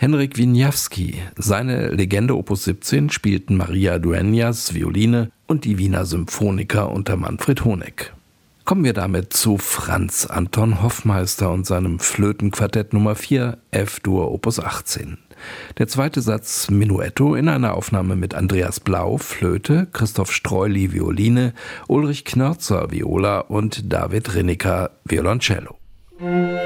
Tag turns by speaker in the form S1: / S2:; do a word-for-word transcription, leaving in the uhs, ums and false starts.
S1: Henryk Wieniawski. Seine Legende Opus siebzehn spielten Maria Dueñas Violine und die Wiener Symphoniker unter Manfred Honeck. Kommen wir damit zu Franz Anton Hoffmeister und seinem Flötenquartett Nummer vier, F-Dur Opus achtzehn. Der zweite Satz Menuetto in einer Aufnahme mit Andreas Blau, Flöte, Christoph Streuli, Violine, Ulrich Knörzer, Viola und David Rinniker, Violoncello.